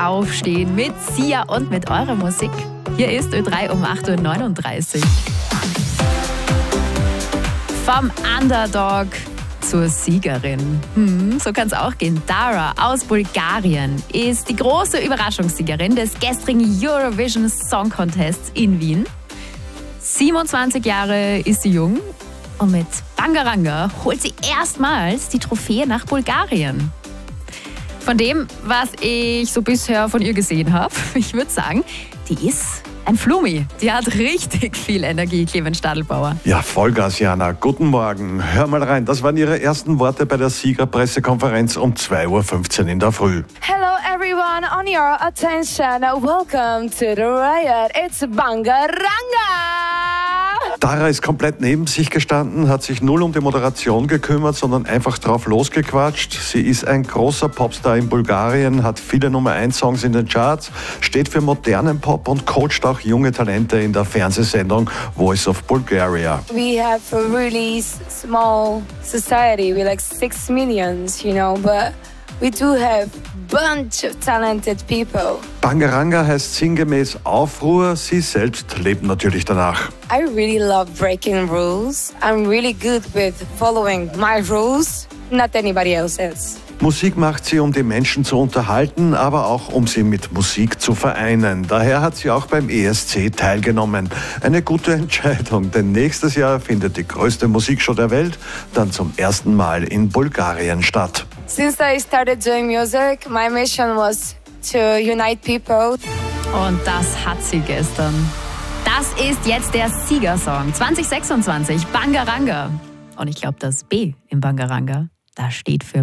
aufstehen mit Sia und mit eurer Musik. Hier ist Ö3 um 8.39 Uhr. Vom Underdog zur Siegerin. So kann es auch gehen. Dara aus Bulgarien ist die große Überraschungssiegerin des gestrigen Eurovision Song Contests in Wien. 27 Jahre ist sie jung und mit Bangaranga holt sie erstmals die Trophäe nach Bulgarien. Von dem, was ich so bisher von ihr gesehen habe, ich würde sagen, die ist ein Flummi. Die hat richtig viel Energie, Clemens Stadelbauer. Ja, Vollgas, Jana. Guten Morgen. Hör mal rein. Das waren ihre ersten Worte bei der Siegerpressekonferenz um 2.15 Uhr in der Früh. Hello everyone, on your attention. Welcome to the riot. It's Bangaranga. Dara ist komplett neben sich gestanden, hat sich null um die Moderation gekümmert, sondern einfach drauf losgequatscht. Sie ist ein großer Popstar in Bulgarien, hat viele Nummer-1-Songs in den Charts, steht für modernen Pop und coacht auch junge Talente in der Fernsehsendung Voice of Bulgaria. We have a really small society. We're like 6 millions, but we do have a bunch of talented people. Bangaranga heißt sinngemäß Aufruhr. Sie selbst lebt natürlich danach. I really love breaking rules. I'm really good with following my rules, not anybody else's. Musik macht sie, um die Menschen zu unterhalten, aber auch, um sie mit Musik zu vereinen. Daher hat sie auch beim ESC teilgenommen. Eine gute Entscheidung, denn nächstes Jahr findet die größte Musikshow der Welt dann zum ersten Mal in Bulgarien statt. Since I started doing music, my mission was to unite people. Und das hat sie gestern. Das ist jetzt der Siegersong 2026, Bangaranga. Und ich glaube, das B im Bangaranga, das steht für